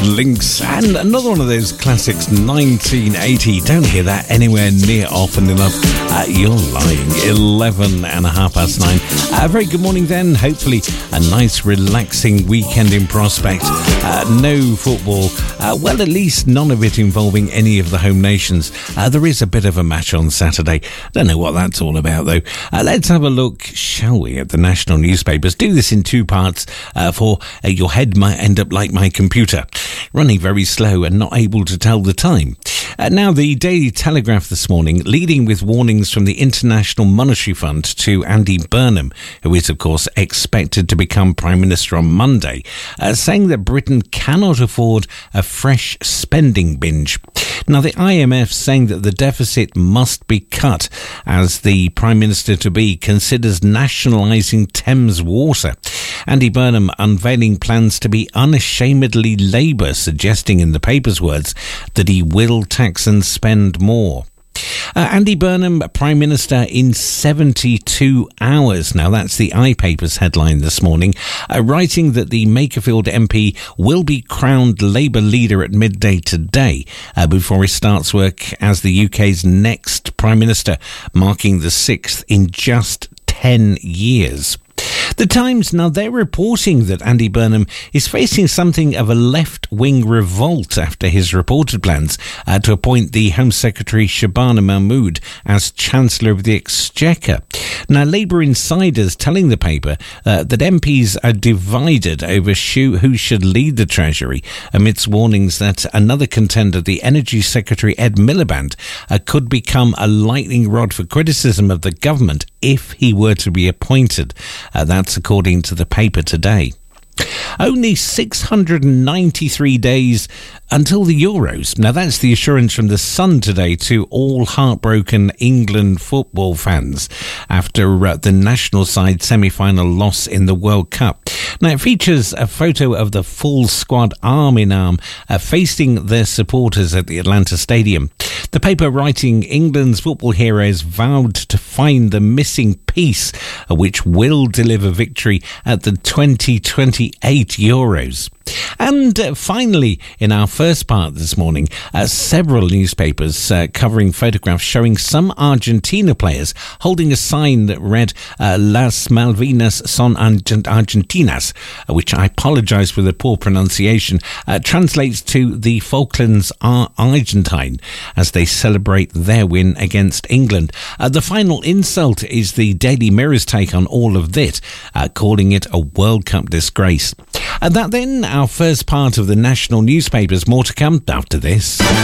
Lynx, and another one of those classics, 1980. Don't hear that anywhere near often enough. You're lying. 9:11. A very good morning then. Hopefully a nice relaxing weekend in prospect. No football. Well, at least none of it involving any of the home nations. There is a bit of a match on Saturday. Don't know what that's all about though. Let's have a look, shall we, at the national newspapers. Do this in two parts for your head might end up like my computer, running very slow and not able to tell the time. Now, the Daily Telegraph this morning, leading with warnings from the International Monetary Fund to Andy Burnham, who is, of course, expected to become Prime Minister on Monday, saying that Britain cannot afford a fresh spending binge. Now, the IMF saying that the deficit must be cut as the Prime Minister-to-be considers nationalising Thames Water. Andy Burnham unveiling plans to be unashamedly Labour, suggesting in the paper's words that he will tax and spend more. Andy Burnham, Prime Minister in 72 hours. Now, that's the iPaper's headline this morning, writing that the Makerfield MP will be crowned Labour leader at midday today before he starts work as the UK's next Prime Minister, marking the 6th in just 10 years. The Times, now they're reporting that Andy Burnham is facing something of a left-wing revolt after his reported plans to appoint the Home Secretary Shabana Mahmood as Chancellor of the Exchequer. Now, Labour insiders telling the paper that MPs are divided over who should lead the Treasury, amidst warnings that another contender, the Energy Secretary Ed Miliband, could become a lightning rod for criticism of the government if he were to be appointed. That's according to the paper today. Only 693 days until the Euros. Now, that's the assurance from The Sun today to all heartbroken England football fans after the national side semi-final loss in the World Cup. Now, it features a photo of the full squad arm in arm facing their supporters at the Atlanta Stadium. The paper writing England's football heroes vowed to find the missing piece which will deliver victory at the 2028 Euros. And finally, in our first part this morning, several newspapers covering photographs showing some Argentina players holding a sign that read Las Malvinas son Argentinas, which I apologise for the poor pronunciation, translates to the Falklands are Argentine, as they celebrate their win against England. The final insult is the Daily Mirror's take on all of this, calling it a World Cup disgrace. That then, our first part of the national newspapers. More to come after this.